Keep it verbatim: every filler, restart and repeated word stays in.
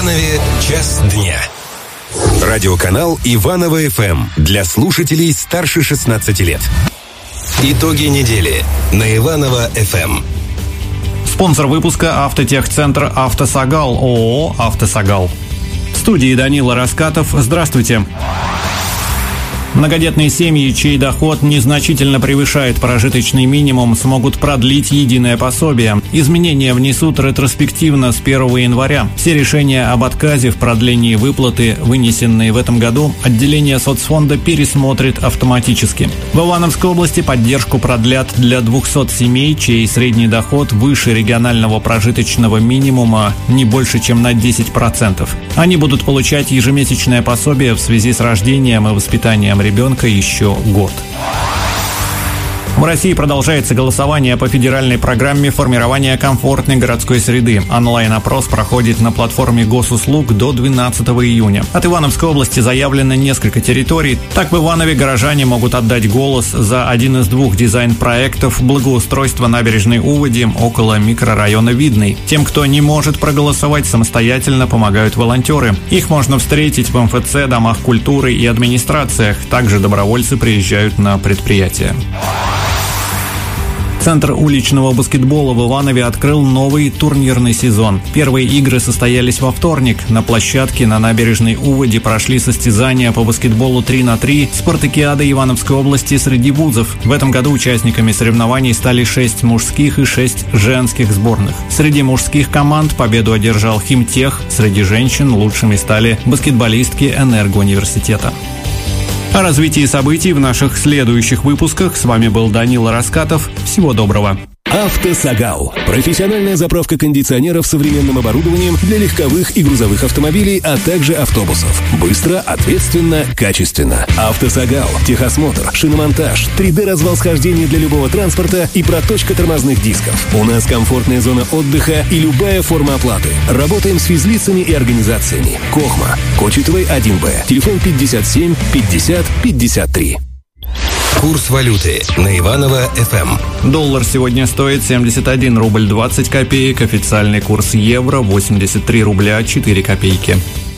Иванове «Час дня». Радиоканал Иваново эф эм для слушателей старше шестнадцати лет. Итоги недели на Иваново эф эм. Спонсор выпуска — Автотехцентр «Автосагал», ООО «Автосагал». В студии Данила Раскатов. Здравствуйте. Многодетные семьи, чей доход незначительно превышает прожиточный минимум, смогут продлить единое пособие. Изменения внесут ретроспективно с первого января. Все решения об отказе в продлении выплаты, вынесенные в этом году, отделение соцфонда пересмотрит автоматически. В Ивановской области поддержку продлят для двухсот семей, чей средний доход выше регионального прожиточного минимума не больше, чем на десять процентов. Они будут получать ежемесячное пособие в связи с рождением и воспитанием ребенка еще год. В России продолжается голосование по федеральной программе формирования комфортной городской среды. Онлайн-опрос проходит на платформе госуслуг до двенадцатого июня. От Ивановской области заявлено несколько территорий. Так, в Иванове горожане могут отдать голос за один из двух дизайн-проектов благоустройства набережной Уводи около микрорайона Видный. Тем, кто не может проголосовать самостоятельно, помогают волонтеры. Их можно встретить в эм эф цэ, домах культуры и администрациях. Также добровольцы приезжают на предприятия. Центр уличного баскетбола в Иванове открыл новый турнирный сезон. Первые игры состоялись во вторник. На площадке на набережной Уводи прошли состязания по баскетболу три на три спартакиады Ивановской области среди вузов. В этом году участниками соревнований стали шесть мужских и шесть женских сборных. Среди мужских команд победу одержал Химтех, среди женщин лучшими стали баскетболистки Энергоуниверситета. О развитии событий в наших следующих выпусках. С вами был Данила Раскатов. Всего доброго. «Автосагал» – профессиональная заправка кондиционеров современным оборудованием для легковых и грузовых автомобилей, а также автобусов. Быстро, ответственно, качественно. «Автосагал» – техосмотр, шиномонтаж, три дэ-развал схождения для любого транспорта и проточка тормозных дисков. У нас комфортная зона отдыха и любая форма оплаты. Работаем с физлицами и организациями. Кохма, Кочетовой один бэ. Телефон пятьдесят семь пятьдесят пятьдесят три. Курс валюты на Иваново эф эм. Доллар сегодня стоит семьдесят один рубль двадцать копеек. Официальный курс евро восемьдесят три рубля четыре копейки.